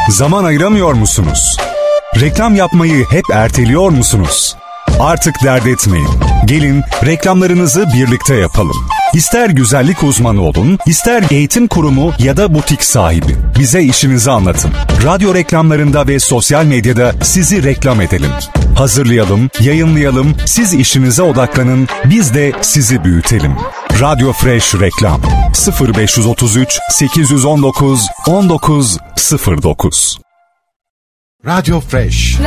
Zaman ayıramıyor musunuz? Reklam yapmayı hep erteliyor musunuz? Artık dert etmeyin. Gelin reklamlarınızı birlikte yapalım. İster güzellik uzmanı olun, ister eğitim kurumu ya da butik sahibi. Bize işinizi anlatın. Radyo reklamlarında ve sosyal medyada sizi reklam edelim. Hazırlayalım, yayınlayalım, siz işinize odaklanın, biz de sizi büyütelim. Radyo Fresh Reklam 0533 819 1909. Radyo Fresh.